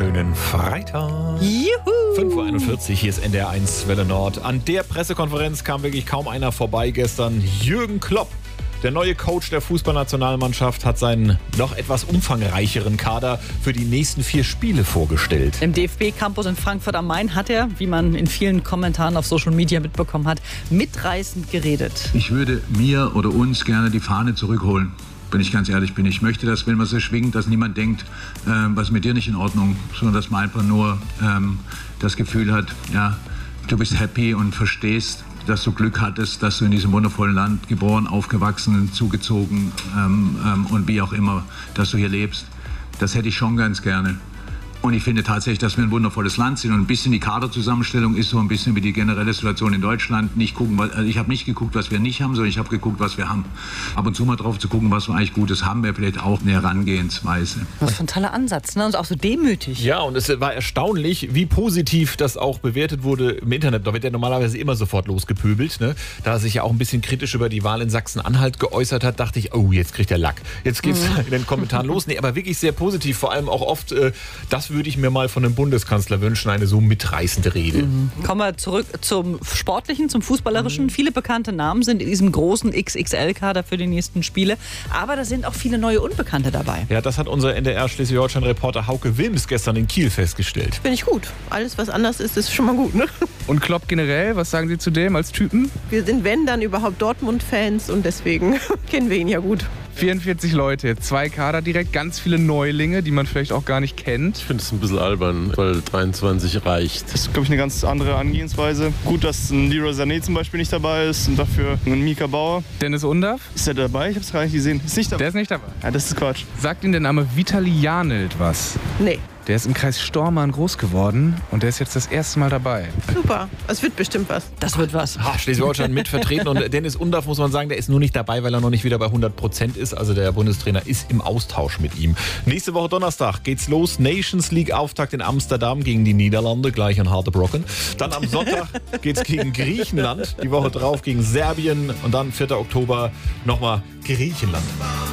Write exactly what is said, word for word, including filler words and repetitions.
wunderschönen Freitag. Juhu! fünf Uhr einundvierzig, hier ist N D R eins Welle Nord. An der Pressekonferenz kam wirklich kaum einer vorbei gestern. Jürgen Klopp, der neue Coach der Fußballnationalmannschaft, hat seinen noch etwas umfangreicheren Kader für die nächsten vier Spiele vorgestellt. Im D F B-Campus in Frankfurt am Main hat er, wie man in vielen Kommentaren auf Social Media mitbekommen hat, mitreißend geredet. Ich würde mir oder uns gerne die Fahne zurückholen. Wenn ich ganz ehrlich bin. Ich möchte, dass, wenn man so schwingt, dass niemand denkt, ähm, was ist mit dir nicht in Ordnung, sondern dass man einfach nur ähm, das Gefühl hat, ja, du bist happy und verstehst, dass du Glück hattest, dass du in diesem wundervollen Land geboren, aufgewachsen, zugezogen ähm, ähm, und wie auch immer, dass du hier lebst. Das hätte ich schon ganz gerne. Und ich finde tatsächlich, dass wir ein wundervolles Land sind und ein bisschen die Kaderzusammenstellung ist so ein bisschen wie die generelle Situation in Deutschland. Nicht gucken, also ich habe nicht geguckt, was wir nicht haben, sondern ich habe geguckt, was wir haben. Ab und zu mal drauf zu gucken, was wir eigentlich Gutes haben, wäre vielleicht auch eine Herangehensweise. Was für ein toller Ansatz, ne? Und auch so demütig. Ja, und es war erstaunlich, wie positiv das auch bewertet wurde im Internet. Da wird ja normalerweise immer sofort losgepöbelt. Ne? Da er sich ja auch ein bisschen kritisch über die Wahl in Sachsen-Anhalt geäußert hat, dachte ich, oh, jetzt kriegt er Lack. Jetzt geht's mhm. in den Kommentaren los. Nee, aber wirklich sehr positiv. Vor allem auch oft, äh, das würde ich mir mal von einem Bundeskanzler wünschen, eine so mitreißende Rede. Mhm. Kommen wir zurück zum Sportlichen, zum Fußballerischen. Mhm. Viele bekannte Namen sind in diesem großen X X L-Kader für die nächsten Spiele. Aber da sind auch viele neue Unbekannte dabei. Ja, das hat unser N D R Schleswig-Holstein-Reporter Hauke Wilms gestern in Kiel festgestellt. Finde ich gut. Alles, was anders ist, ist schon mal gut, ne? Und Klopp generell, was sagen Sie zu dem als Typen? Wir sind, wenn, dann überhaupt Dortmund-Fans und deswegen kennen wir ihn ja gut. vierundvierzig Leute, zwei Kader direkt, ganz viele Neulinge, die man vielleicht auch gar nicht kennt. Ich finde es ein bisschen albern, weil dreiundzwanzig reicht. Das ist, glaube ich, eine ganz andere Angehensweise. Gut, dass ein Leroy Sané zum Beispiel nicht dabei ist und dafür ein Mika Bauer. Dennis Undaff? Ist er dabei? Ich habe es gar nicht gesehen. Ist nicht dabei. Der ist nicht dabei. Ja, das ist Quatsch. Sagt Ihnen der Name Vitali Janelt was? Nee. Der ist im Kreis Stormarn groß geworden und der ist jetzt das erste Mal dabei. Super, es wird bestimmt was. Das wird was. Ha, Schleswig-Holstein mit vertreten und Dennis Undaff, muss man sagen, der ist nur nicht dabei, weil er noch nicht wieder bei hundert Prozent ist. Also der Bundestrainer ist im Austausch mit ihm. Nächste Woche Donnerstag geht's los. Nations League Auftakt in Amsterdam gegen die Niederlande, gleich ein harter Brocken. Dann am Sonntag geht's gegen Griechenland, die Woche drauf gegen Serbien und dann vierter Oktober nochmal Griechenland.